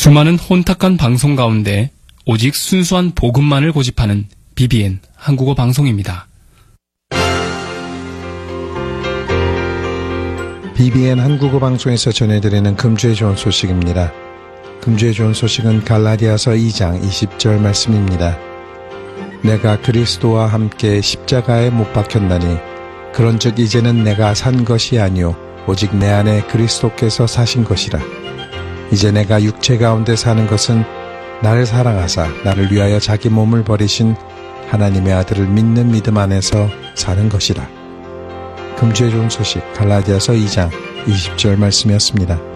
수많은 혼탁한 방송 가운데 오직 순수한 복음만을 고집하는 BBN 한국어 방송입니다. BBN 한국어 방송에서 전해드리는 금주의 좋은 소식입니다. 금주의 좋은 소식은 갈라디아서 2장 20절 말씀입니다. 내가 그리스도와 함께 십자가에 못 박혔나니 그런즉 이제는 내가 산 것이 아니요 오직 내 안에 그리스도께서 사신 것이라. 이제 내가 육체 가운데 사는 것은 나를 사랑하사 나를 위하여 자기 몸을 버리신 하나님의 아들을 믿는 믿음 안에서 사는 것이라. 금주의 좋은 소식 갈라디아서 2장 20절 말씀이었습니다.